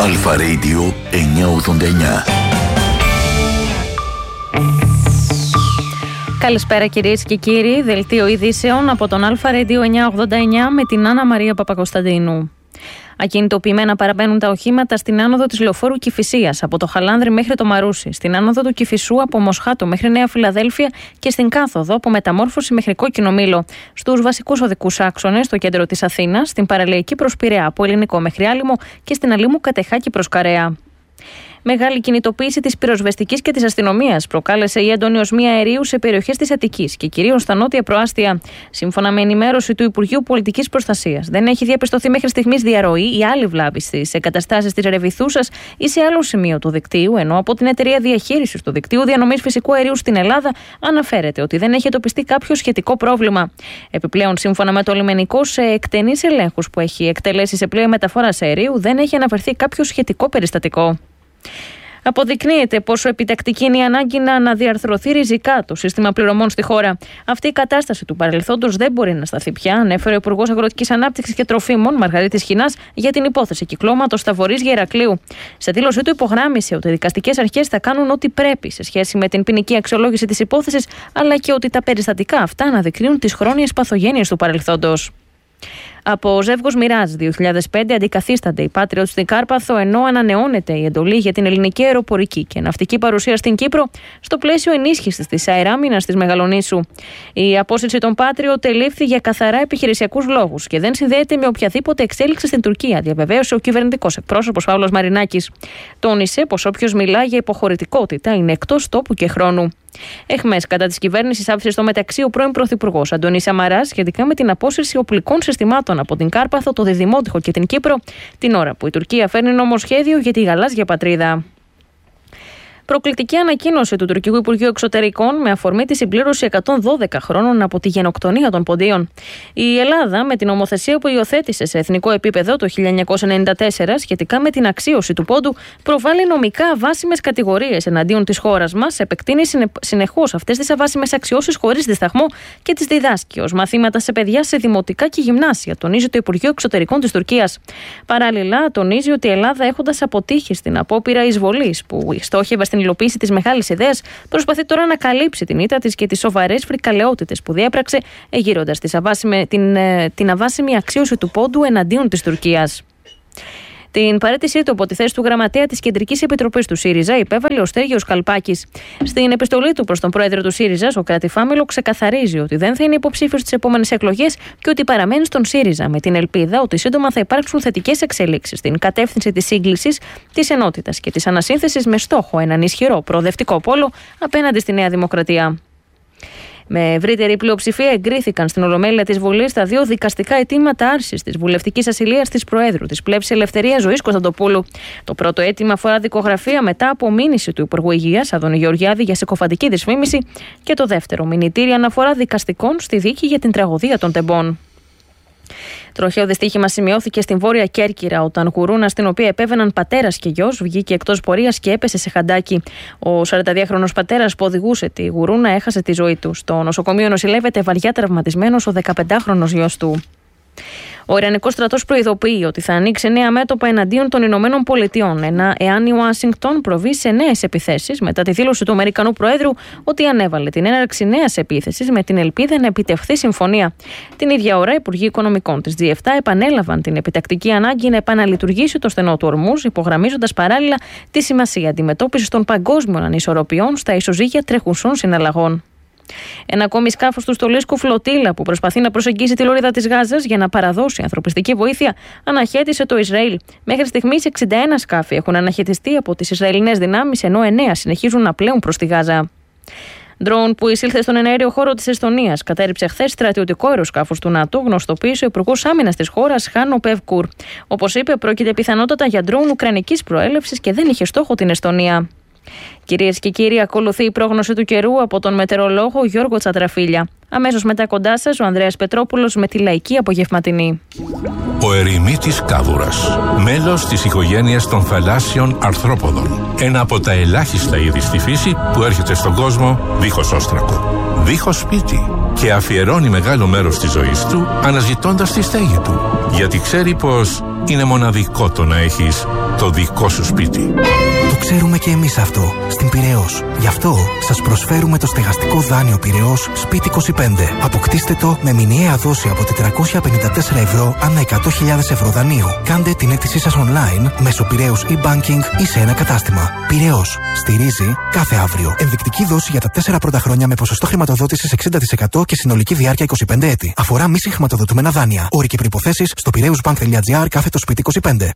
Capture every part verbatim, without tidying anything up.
Αλφα Radio εννιακόσια ογδόντα εννιά. Καλησπέρα κυρίες και κύριοι, δελτίο ειδήσεων από τον Αλφα Radio εννιακόσια ογδόντα εννιά με την Άννα Μαρία Παπακοσταντίνου. Ακινητοποιημένα παραμένουν τα οχήματα στην άνοδο της Λεωφόρου Κηφισίας από το Χαλάνδρι μέχρι το Μαρούσι, στην άνοδο του Κηφισού από Μοσχάτο μέχρι Νέα Φιλαδέλφια και στην κάθοδο από Μεταμόρφωση μέχρι Κόκκινο Μήλο. Στους βασικούς οδικούς άξονες, στο κέντρο της Αθήνας, στην παραλιακή προς Πειραιά από Ελληνικό μέχρι Άλυμο και στην Αλήμου Κατεχάκη προς Καρέα. Μεγάλη κινητοποίηση της πυροσβεστικής και της αστυνομίας προκάλεσε η έντονη οσμία αερίου σε περιοχές της Αττικής και κυρίως στα νότια προάστια. Σύμφωνα με ενημέρωση του Υπουργείου Πολιτικής Προστασίας, δεν έχει διαπιστωθεί μέχρι στιγμής διαρροή ή άλλη βλάβη στις εγκαταστάσεις της Ρεβιθούσας ή σε άλλο σημείο του δικτύου, ενώ από την Εταιρεία Διαχείρισης του Δικτύου Διανομής Φυσικού Αερίου στην Ελλάδα αναφέρεται ότι δεν έχει εντοπιστεί κάποιο σχετικό πρόβλημα. Επιπλέον, σύμφωνα με το λιμενικό, σε εκτενείς ελέγχους που έχει εκτελέσει σε πλοία μεταφοράς αερίου, δεν έχει αναφερθεί κάποιο σχετικό περιστατικό. Αποδεικνύεται πόσο επιτακτική είναι η ανάγκη να αναδιαρθρωθεί ριζικά το σύστημα πληρωμών στη χώρα. Αυτή η κατάσταση του παρελθόντος δεν μπορεί να σταθεί πια, ανέφερε ο Υπουργός Αγροτικής Ανάπτυξης και Τροφίμων Μαργαρίτης Χινάς για την υπόθεση κυκλώματος Σταυρής Γερακλείου. Σε δήλωσή του υπογράμμισε ότι οι δικαστικές αρχές θα κάνουν ό,τι πρέπει σε σχέση με την ποινική αξιολόγηση της υπόθεσης, αλλά και ότι τα περιστατικά αυτά αναδεικνύουν τις χρόνιες παθογένειες του παρελθόντος. Από Ζεύγος Μοιράζ δύο χιλιάδες πέντε αντικαθίστανται οι Patriots στην Κάρπαθο, ενώ ανανεώνεται η εντολή για την ελληνική αεροπορική και ναυτική παρουσία στην Κύπρο στο πλαίσιο ενίσχυσης της αεράμινας της Μεγαλονήσου. Η απόσυρση των Patriot ελήφθη για καθαρά επιχειρησιακούς λόγους και δεν συνδέεται με οποιαδήποτε εξέλιξη στην Τουρκία, διαβεβαίωσε ο κυβερνητικός εκπρόσωπος Παύλος Μαρινάκης. Τόνισε πως όποιος μιλά για υποχωρητικότητα είναι εκτός τόπου και χρόνου. Εχμές κατά της κυβέρνησης άφησε στο μεταξύ ο πρώην Πρωθυπουργός Αντώνης Σαμαράς σχετικά με την απόσυρση οπλικών συστημάτων από την Κάρπαθο, το Διδημότυχο και την Κύπρο, την ώρα που η Τουρκία φέρνει νομοσχέδιο για τη γαλάζια πατρίδα. Προκλητική ανακοίνωση του Τουρκικού Υπουργείου Εξωτερικών με αφορμή τη συμπλήρωση εκατόν δώδεκα χρόνων από τη γενοκτονία των Ποντίων. Η Ελλάδα, με την νομοθεσία που υιοθέτησε σε εθνικό επίπεδο το χίλια εννιακόσια ενενήντα τέσσερα σχετικά με την αξίωση του πόντου, προβάλλει νομικά αβάσιμες κατηγορίες εναντίον της χώρας μας, επεκτείνει συνεχώς αυτές τις αβάσιμες αξιώσεις χωρίς δισταγμό και τις διδάσκει ως μαθήματα σε παιδιά σε δημοτικά και γυμνάσια, τονίζει το Υπουργείο Εξωτερικών της Τουρκίας. Παράλληλα, τονίζει ότι η Ελλάδα, έχοντας αποτύχει στην απόπειρα εισβολής που στόχευε στην υλοποίηση της μεγάλης ιδέας, προσπαθεί τώρα να καλύψει την ήττα της και τις σοβαρές φρικαλαιότητες που διέπραξε, εγείροντας την, την αβάσιμη αξίωση του πόντου εναντίον της Τουρκίας. Την παραίτησή του από τη θέση του γραμματέα της Κεντρικής Επιτροπής του ΣΥΡΙΖΑ υπέβαλε ο Στέργιος Καλπάκης. Στην επιστολή του προς τον πρόεδρο του ΣΥΡΙΖΑ, ο Κρατηφάμιλο ξεκαθαρίζει ότι δεν θα είναι υποψήφιος στις επόμενες εκλογές και ότι παραμένει στον ΣΥΡΙΖΑ με την ελπίδα ότι σύντομα θα υπάρξουν θετικές εξελίξεις στην κατεύθυνση της σύγκλησης, της ενότητας και της ανασύνθεσης με στόχο έναν ισχυρό προοδευτικό πόλο απέναντι στη Νέα Δημοκρατία. Με ευρύτερη πλειοψηφία εγκρίθηκαν στην Ολομέλεια της Βουλής τα δύο δικαστικά αιτήματα άρσης της βουλευτικής ασυλίας της Προέδρου της Πλεύσης Ελευθερίας Ζωής Κωνσταντοπούλου. Το πρώτο αίτημα αφορά δικογραφία μετά από μήνυση του Υπουργού Υγείας Άδωνη Γεωργιάδη για συκοφαντική δυσφήμιση και το δεύτερο μηνυτήρι αναφορά δικαστικών στη δίκη για την τραγωδία των Τεμπών. Τροχαίο δυστύχημα σημειώθηκε στην Βόρεια Κέρκυρα όταν γουρούνα στην οποία επέβαιναν πατέρας και γιος βγήκε εκτός πορείας και έπεσε σε χαντάκι. Ο σαρανταδυάχρονος πατέρας που οδηγούσε τη γουρούνα έχασε τη ζωή του. Στο νοσοκομείο νοσηλεύεται βαριά τραυματισμένος ο δεκαπεντάχρονος γιος του. Ο Ιρανικός στρατός προειδοποιεί ότι θα ανοίξει νέα μέτωπα εναντίον των Ηνωμένων Πολιτειών, ένα εάν η Ουάσιγκτον προβεί σε νέες επιθέσεις μετά τη δήλωση του Αμερικανού Προέδρου ότι ανέβαλε την έναρξη νέας επίθεσης με την ελπίδα να επιτευχθεί συμφωνία. Την ίδια ώρα, οι Υπουργοί Οικονομικών της τζι επτά επανέλαβαν την επιτακτική ανάγκη να επαναλειτουργήσει το στενό του Ορμούζ, υπογραμμίζοντας παράλληλα τη σημασία αντιμετώπισης των παγκόσμιων ανισορροπιών στα ισοζύγια τρέχουσών συναλλαγών. Ένα ακόμη σκάφος του Στολίσκου Φλωτίλα που προσπαθεί να προσεγγίσει τη λωρίδα της Γάζας για να παραδώσει ανθρωπιστική βοήθεια αναχέτησε το Ισραήλ. Μέχρι στιγμής εξήντα ένα σκάφη έχουν αναχαιτιστεί από τις Ισραηλινές δυνάμεις, ενώ εννέα συνεχίζουν να πλέουν προς τη Γάζα. Ντρόουν που εισήλθε στον εναέριο χώρο της Εστονίας κατέριψε χθες στρατιωτικό αεροσκάφος του ΝΑΤΟ, γνωστοποίησε ο Υπουργός Άμυνας της χώρας Χάνο Πευκούρ. Όπως είπε, πρόκειται πιθανότατα για ντρόουν ουκρανικής προέλευσης και δεν είχε στόχο την Εστονία. Κυρίες και κύριοι, ακολουθεί η πρόγνωση του καιρού από τον μετεωρολόγο Γιώργο Τσατραφίλια. Αμέσως μετά κοντά σας ο Ανδρέας Πετρόπουλος με τη λαϊκή απογευματινή. Ο ερημίτης κάβουρας, μέλος της οικογένειας των θαλάσσιων αρθρόποδων. Ένα από τα ελάχιστα είδη στη φύση που έρχεται στον κόσμο δίχως όστρακο, δίχως σπίτι και αφιερώνει μεγάλο μέρος της ζωής του αναζητώντας τη στέγη του. Γιατί ξέρει πως είναι μοναδικό το να έχεις το δικό σου σπίτι. Το ξέρουμε και εμείς αυτό στην Πειραιώς. Γι' αυτό σας προσφέρουμε το στεγαστικό δάνειο Πειραιώς Σπίτι είκοσι πέντε. Αποκτήστε το με μηνιαία δόση από τετρακόσια πενήντα τέσσερα ευρώ ανά εκατό χιλιάδες ευρώ δανείου. Κάντε την αίτησή σας online μέσω Πειραιώς e-banking ή σε ένα κατάστημα. Πειραιώς. Στηρίζει κάθε αύριο. Ενδεικτική δόση για τα τέσσερα πρώτα χρόνια με ποσοστό χρηματοδότησης εξήντα τοις εκατό και συνολική διάρκεια είκοσι πέντε έτη. Αφορά μη συγχρηματοδοτούμενα δάνεια. Όροι και προϋποθέσεις στο πειραιούσbank.gr κάθετο σπίτι είκοσι πέντε.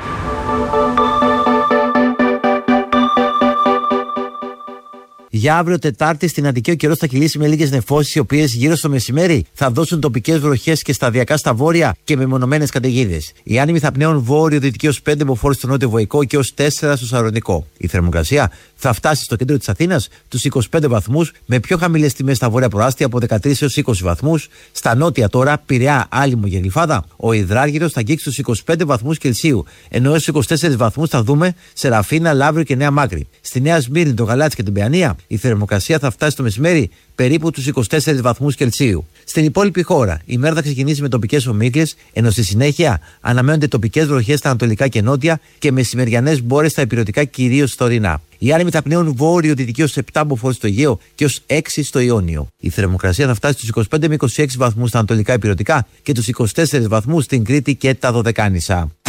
Για αύριο Τετάρτη στην Αττική ο καιρός θα κυλήσει με λίγες νεφώσεις, οι οποίες γύρω στο μεσημέρι θα δώσουν τοπικές βροχές και σταδιακά στα βόρεια και μεμονωμένες καταιγίδες. Οι άνεμοι θα πνέουν βόρειο-δυτική ως πέντε μποφόρ στο νότιο βοϊκό και ως τέσσερα στο σαρονικό. Η θερμοκρασία θα φτάσει στο κέντρο της Αθήνας τους είκοσι πέντε βαθμούς, με πιο χαμηλές τιμές στα βόρεια προάστια από δεκατρείς έως είκοσι βαθμούς. Στα νότια τώρα, Πειραιά, Άλυμο και Γλυφάδα, ο υδράργυρος θα αγγίξει τους είκοσι πέντε βαθμούς Κελσίου, ενώ έως είκοσι τέσσερις βαθμούς θα δούμε σε Ραφίνα, Λαύριο και Νέα Μάκρη. Στη Νέα Σμύρνη, το Γαλάτσι και την Παιανία, η θερμοκρασία θα φτάσει το μεσημέρι περίπου τους είκοσι τέσσερις βαθμούς Κελσίου. Στην υπόλοιπη χώρα, η μέρα θα ξεκινήσει με τοπικές ομίχλες, ενώ στη συνέχεια αναμένονται τοπικές βροχές στα ανατολικά και νότια και μεσημεριανές μπόρες στα ηπειρωτικά, κυρίως στα ορεινά. Οι άνεμοι θα πνέουν βόρειο-δυτική ως επτά μποφόρ στο Αιγαίο και ως έξι στο Ιόνιο. Η θερμοκρασία θα φτάσει στους είκοσι πέντε με είκοσι έξι βαθμούς στα ανατολικά ηπειρωτικά και τους είκοσι τέσσερις βαθμούς στην Κρήτη και τα Δωδεκάνησα.